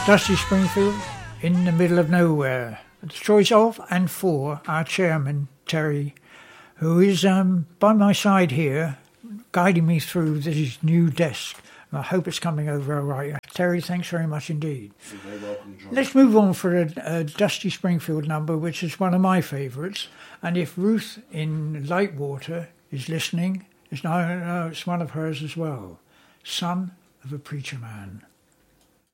Dusty Springfield, in the middle of nowhere. The choice of and for our chairman, Terry, who is by my side here, guiding me through this new desk. I hope it's coming over all right. Terry, thanks very much indeed. You're very welcome, John. Let's move on for a Dusty Springfield number, which is one of my favourites. And if Ruth in Lightwater is listening, it's one of hers as well. Son of a Preacher Man.